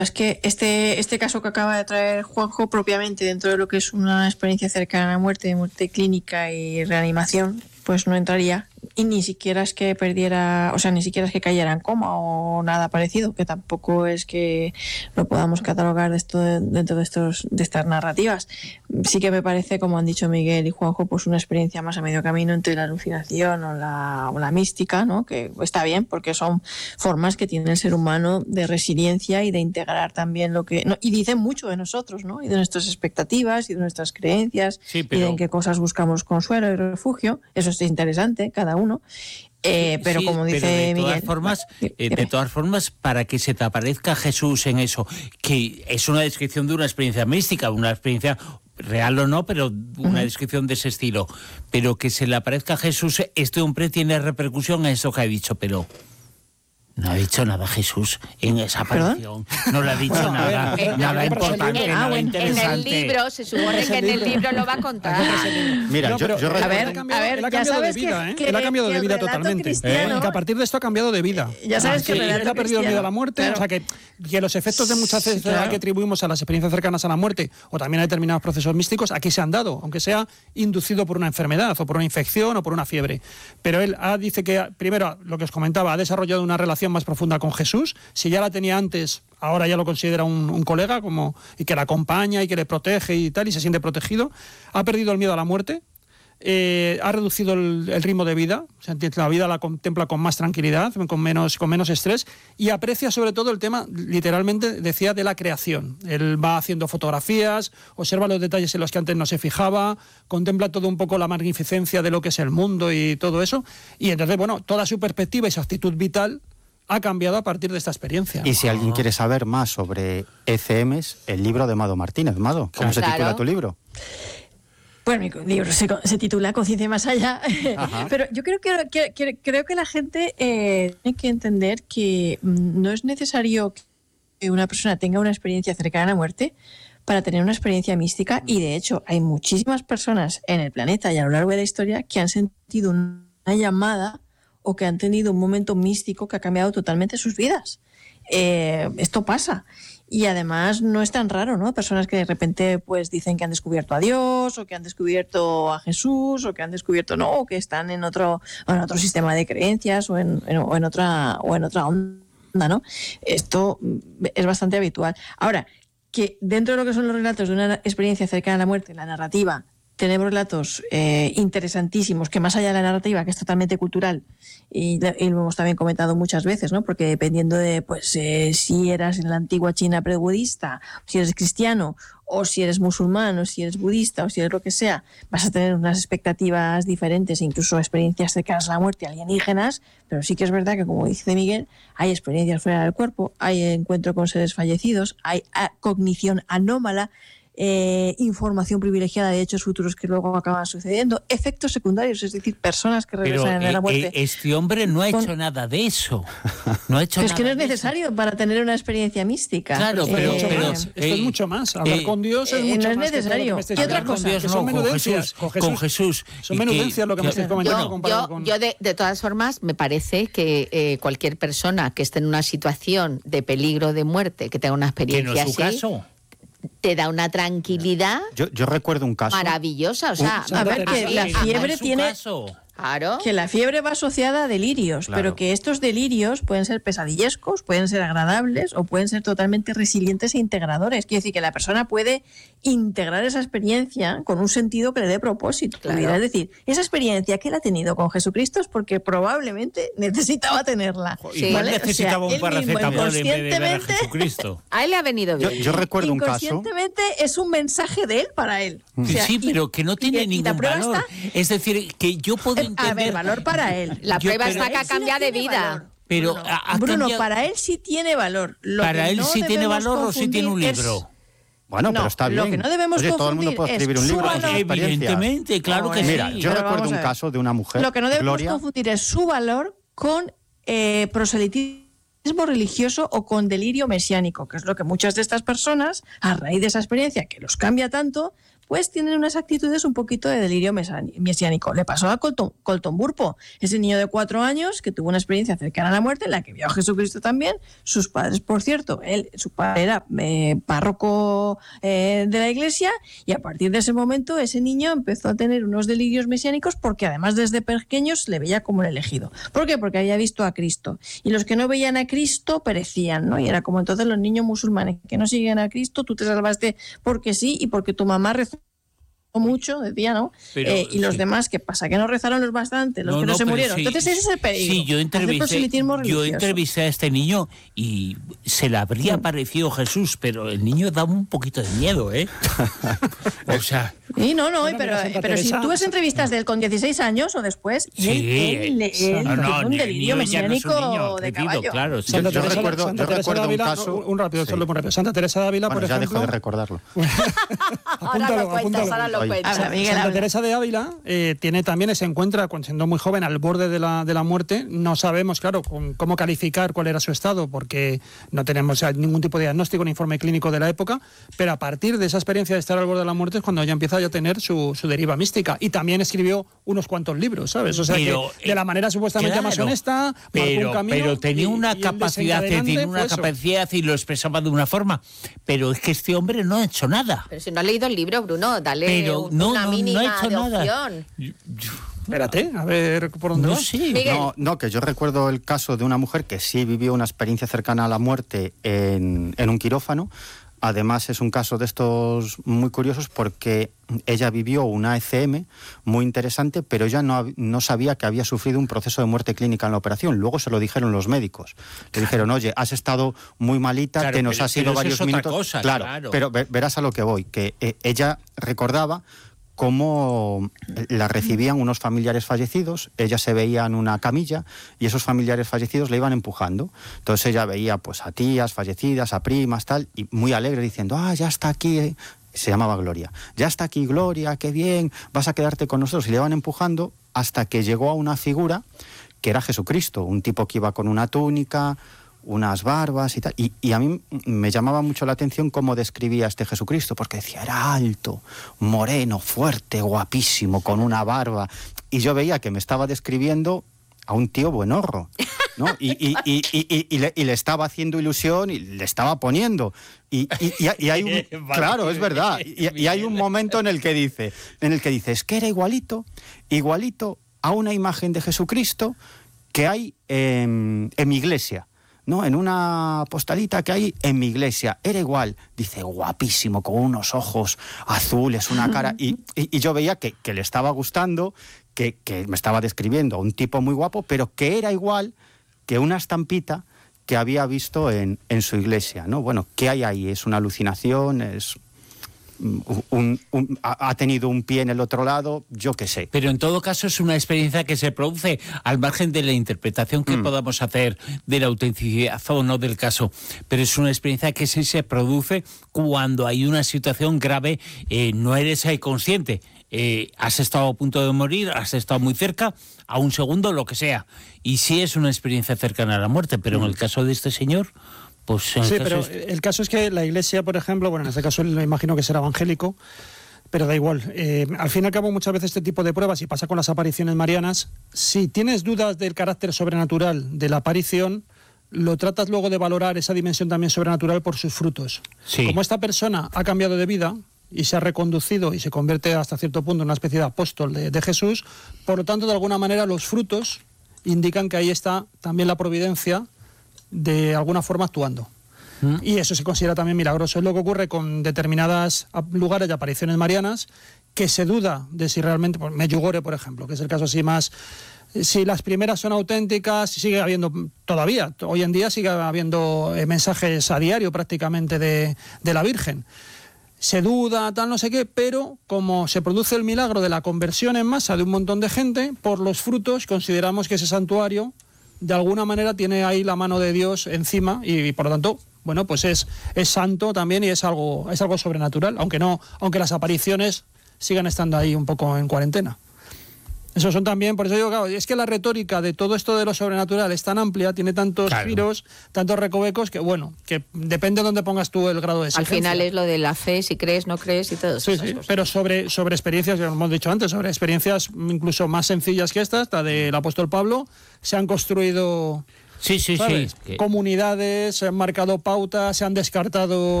Es que este caso que acaba de traer Juanjo, propiamente dentro de lo que es una experiencia cercana a la muerte clínica y reanimación, pues no entraría. Y ni siquiera es que perdiera, o sea, ni siquiera es que cayera en coma o nada parecido, que tampoco es que lo podamos catalogar dentro de estas narrativas. Sí que me parece, como han dicho Miguel y Juanjo, pues una experiencia más a medio camino entre la alucinación o la mística, ¿no? Que está bien, porque son formas que tiene el ser humano de resiliencia y de integrar también lo que... y dicen mucho de nosotros, ¿no? Y de nuestras expectativas y de nuestras creencias, y de en qué cosas buscamos consuelo y refugio. Eso es interesante, cada uno. Pero como dice Miguel... De todas formas, para que se te aparezca Jesús en eso, que es una descripción de una experiencia mística, una experiencia real o no, pero una descripción de ese estilo, pero que se le aparezca Jesús, este hombre tiene repercusión en eso que ha dicho, pero... No ha dicho nada Jesús en esa aparición. No le ha dicho nada importante, nada interesante. En el libro, se supone que en el libro lo va a contar. Mira, yo a ver, ya sabes que él ha cambiado de vida totalmente. Que a partir de esto ha cambiado de vida. Ya sabes que él ha perdido el miedo a la muerte, claro. O sea que los efectos de muchas veces que atribuimos a las experiencias cercanas a la muerte o también a determinados procesos místicos, aquí se han dado, aunque sea inducido por una enfermedad o por una infección o por una fiebre. Pero él dice que, primero, lo que os comentaba, ha desarrollado una relación más profunda con Jesús. Si ya la tenía antes, ahora ya lo considera un colega y que la acompaña y que le protege y tal, y se siente protegido. Ha perdido el miedo a la muerte, ha reducido el ritmo de vida, o sea, la vida la contempla con más tranquilidad, con menos estrés, y aprecia sobre todo el tema, literalmente decía, de la creación. Él va haciendo fotografías, observa los detalles en los que antes no se fijaba, contempla todo un poco la magnificencia de lo que es el mundo y todo eso, y entonces, toda su perspectiva y su actitud vital ha cambiado a partir de esta experiencia. Y si alguien quiere saber más sobre ECMs, el libro de Mado Martínez. Mado, ¿cómo se titula tu libro? Pues mi libro se titula Conciencia más allá. Pero yo creo que la gente tiene que entender que no es necesario que una persona tenga una experiencia cercana a la muerte para tener una experiencia mística, y de hecho hay muchísimas personas en el planeta y a lo largo de la historia que han sentido una llamada o que han tenido un momento místico que ha cambiado totalmente sus vidas. Esto pasa. Y además no es tan raro, ¿no? Personas que de repente pues dicen que han descubierto a Dios, o que han descubierto a Jesús, o que han descubierto, o que están en otro sistema de creencias o en otra onda, ¿no? Esto es bastante habitual. Ahora, que dentro de lo que son los relatos de una experiencia cercana a la muerte, la narrativa, tenemos relatos interesantísimos, que más allá de la narrativa, que es totalmente cultural, y lo hemos también comentado muchas veces, ¿no? Porque dependiendo de si eras en la antigua China prebudista, si eres cristiano, o si eres musulmán, o si eres budista, o si eres lo que sea, vas a tener unas expectativas diferentes, incluso experiencias cercanas a la muerte, alienígenas. Pero sí que es verdad que, como dice Miguel, hay experiencias fuera del cuerpo, hay encuentro con seres fallecidos, hay cognición anómala, información privilegiada de hechos futuros que luego acaban sucediendo, efectos secundarios, es decir, personas que regresan de la muerte. Este hombre no ha hecho nada de eso. No ha hecho pero nada. Es que no es necesario para tener una experiencia mística. Claro, pero esto es mucho más. Hablar con Dios es mucho no es más necesario. ¿Qué otra cosa? Que son menudencias. Con Jesús. Son menudencias lo que me estáis comentando. Yo de todas formas, me parece que cualquier persona que esté en una situación de peligro de muerte, que tenga una experiencia que no es su así, caso, te da una tranquilidad yo recuerdo un caso maravillosa. O sea, a ver, que la fiebre tiene... Claro. Que la fiebre va asociada a delirios, claro. Pero que estos delirios pueden ser pesadillescos, pueden ser agradables o pueden ser totalmente resilientes e integradores. Quiere decir que la persona puede integrar esa experiencia con un sentido que le dé propósito. Claro. Es decir, esa experiencia que él ha tenido con Jesucristo es porque probablemente necesitaba tenerla. Sí. ¿Vale? Necesitaba un paracetamol en vez de ver a Jesucristo. A él le ha venido bien. Yo recuerdo un caso. Inconscientemente es un mensaje de él para él. O sea, sí, pero que no tiene ningún valor. Es decir, que yo puedo entender... A ver, valor para él. La prueba está que ha cambiado de vida. Pero Bruno, para él sí tiene valor. ¿Para él sí tiene valor o sí tiene un libro? Bueno, pero está bien. Lo que no debemos todo el mundo puede escribir un libro. Evidentemente, claro que sí. Mira, yo recuerdo un caso de una mujer, lo que no debemos Gloria, confundir es su valor con proselitismo religioso o con delirio mesiánico, que es lo que muchas de estas personas, a raíz de esa experiencia que los cambia tanto, después tienen unas actitudes un poquito de delirio mesiánico. Le pasó a Colton Burpo, ese niño de 4 años que tuvo una experiencia cercana a la muerte, en la que vio a Jesucristo también. Sus padres, por cierto, su padre era párroco de la iglesia, y a partir de ese momento ese niño empezó a tener unos delirios mesiánicos, porque además desde pequeños le veía como el elegido. ¿Por qué? Porque había visto a Cristo. Y los que no veían a Cristo perecían, ¿no? Y era como entonces los niños musulmanes que no siguen a Cristo, tú te salvaste porque sí y porque tu mamá rezó mucho, decía, ¿no? Pero, y los demás, ¿qué pasa? Que no rezaron los bastantes, los que no se murieron. Sí, entonces ese es el peligro. Sí, yo entrevisté a este niño y se le habría parecido Jesús, pero el niño daba un poquito de miedo, ¿eh? O sea... Sí, pero si tú ves entrevistas de él con 16 años o después, él tiene un delirio mesiánico de caballo. Claro, sí. Yo recuerdo un caso... Un rápido, solo muy rápido. Santa Teresa de Ávila, por ejemplo... ya dejo de recordarlo. Ahora lo cuentas. Santa Teresa de Ávila se encuentra, siendo muy joven, al borde de la muerte. No sabemos, claro, cómo calificar cuál era su estado, porque no tenemos ningún tipo de diagnóstico ni informe clínico de la época, pero a partir de esa experiencia de estar al borde de la muerte es cuando ella empieza a tener su deriva mística. Y también escribió unos cuantos libros, ¿sabes? O sea, pero, que de la manera supuestamente más honesta, marcó un camino, pero tenía una capacidad y lo expresaba de una forma. Pero es que este hombre no ha hecho nada. Pero si no ha leído el libro, Bruno, dale una mínima ha hecho de nada. opción. Espérate, a ver por dónde va. No, que yo recuerdo el caso de una mujer que sí vivió una experiencia cercana a la muerte en un quirófano. Además, es un caso de estos muy curiosos porque ella vivió una ECM muy interesante, pero ella no sabía que había sufrido un proceso de muerte clínica en la operación. Luego se lo dijeron los médicos. Le dijeron, oye, has estado muy malita, claro, te nos has ido varios minutos. Claro, pero verás a lo que voy, que ella recordaba cómo la recibían unos familiares fallecidos, ella se veía en una camilla y esos familiares fallecidos le iban empujando. Entonces ella veía pues a tías fallecidas, a primas, tal, y muy alegre diciendo, ya está aquí, se llamaba Gloria, ya está aquí Gloria, qué bien, vas a quedarte con nosotros. Y le iban empujando hasta que llegó a una figura que era Jesucristo, un tipo que iba con una túnica, unas barbas y tal, y a mí me llamaba mucho la atención cómo describía a este Jesucristo, porque decía, era alto, moreno, fuerte, guapísimo, con una barba, y yo veía que me estaba describiendo a un tío buenorro, ¿no? Y le estaba haciendo ilusión y le estaba poniendo, y hay un... Claro, es verdad, y hay un momento en el que dice, es que era igualito a una imagen de Jesucristo que hay en mi iglesia, ¿no? En una postalita que hay en mi iglesia. Era igual, dice, guapísimo, con unos ojos azules, una cara... Y yo veía que le estaba gustando, que me estaba describiendo a un tipo muy guapo, pero que era igual que una estampita que había visto en su iglesia, ¿no? Bueno, ¿qué hay ahí? ¿Es una alucinación? ¿Es... ha tenido un pie en el otro lado? Yo qué sé. Pero en todo caso es una experiencia que se produce al margen de la interpretación que podamos hacer de la autenticidad o no del caso, pero es una experiencia que sí se produce cuando hay una situación grave, no eres consciente, has estado a punto de morir, has estado muy cerca, a un segundo, lo que sea, y sí es una experiencia cercana a la muerte, pero en el caso de este señor... Pues sí, pero el caso es que la Iglesia, por ejemplo, bueno, en este caso me imagino que será evangélico, pero da igual. Al fin y al cabo, muchas veces este tipo de pruebas, y pasa con las apariciones marianas, si tienes dudas del carácter sobrenatural de la aparición, lo tratas luego de valorar esa dimensión también sobrenatural por sus frutos. Sí. Como esta persona ha cambiado de vida y se ha reconducido y se convierte hasta cierto punto en una especie de apóstol de Jesús, por lo tanto, de alguna manera, los frutos indican que ahí está también la providencia de alguna forma actuando. Y eso se considera también milagroso. Es lo que ocurre con determinadas lugares de apariciones marianas, que se duda de si realmente, pues Medjugorje, por ejemplo, que es el caso así más, si las primeras son auténticas, sigue habiendo todavía, hoy en día sigue habiendo mensajes a diario prácticamente de la Virgen. Se duda, tal, no sé qué, pero como se produce el milagro de la conversión en masa de un montón de gente, por los frutos consideramos que ese santuario de alguna manera tiene ahí la mano de Dios encima y por lo tanto, bueno, pues es santo también y es algo sobrenatural, aunque las apariciones sigan estando ahí un poco en cuarentena. Eso son también, por eso digo, claro, es que la retórica de todo esto de lo sobrenatural es tan amplia, tiene tantos giros, tantos recovecos, que bueno, que depende de dónde pongas tú el grado de exigencia. Al final es lo de la fe, si crees, no crees y todo eso. Sí, pero sobre experiencias, ya lo hemos dicho antes, sobre experiencias incluso más sencillas que estas, la del apóstol Pablo, se han construido... Sí. Comunidades, se han marcado pautas, se han descartado